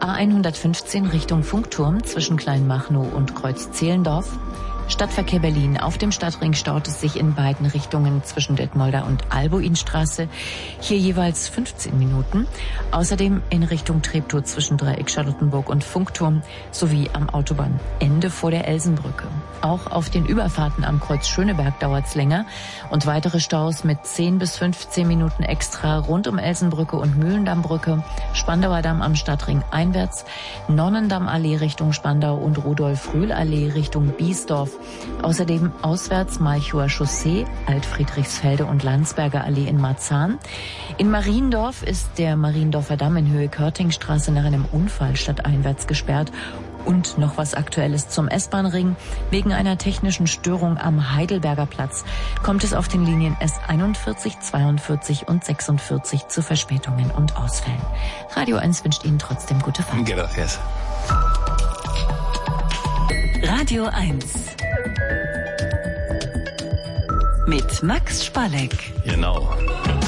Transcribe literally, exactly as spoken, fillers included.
A hundertfünfzehn Richtung Funkturm zwischen Kleinmachnow und Kreuz-Zehlendorf. Stadtverkehr Berlin. Auf dem Stadtring staut es sich in beiden Richtungen zwischen Detmolder und Albuinstraße. Hier jeweils fünfzehn Minuten. Außerdem in Richtung Treptow zwischen Dreieck Charlottenburg und Funkturm sowie am Autobahnende vor der Elsenbrücke. Auch auf den Überfahrten am Kreuz Schöneberg dauert's länger und weitere Staus mit zehn bis fünfzehn Minuten extra rund um Elsenbrücke und Mühlendammbrücke, Spandauer Damm am Stadtring einwärts, Nonnendammallee Richtung Spandau und Rudolf-Rühl-Allee Richtung Biesdorf. Außerdem auswärts Malchower Chaussee, Altfriedrichsfelde und Landsberger Allee in Marzahn. In Mariendorf ist der Mariendorfer Damm in Höhe Körtingstraße nach einem Unfall stadteinwärts gesperrt. Und noch was Aktuelles zum S-Bahn-Ring. Wegen einer technischen Störung am Heidelberger Platz kommt es auf den Linien S einundvierzig, zweiundvierzig und sechsundvierzig zu Verspätungen und Ausfällen. Radio eins wünscht Ihnen trotzdem gute Fahrt. Gracias. Radio eins mit Max Spalleck. Genau.